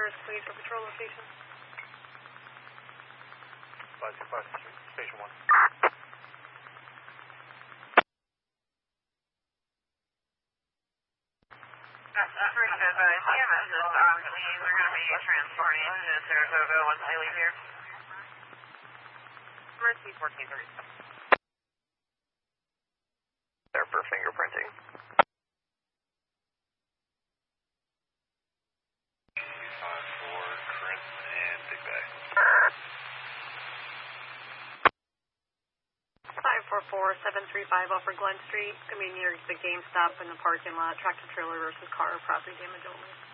trailers, please, for patrol location. 525 Station 1. CMS is on scene. They're going to be transporting to Saratoga once they leave here. Emergency 1430. There for fingerprinting. 5-4, Chris and Big Bay. 544-735 off for Glen Street. It's going to be near the GameStop in the parking lot. Tractor trailer versus car, property damage only.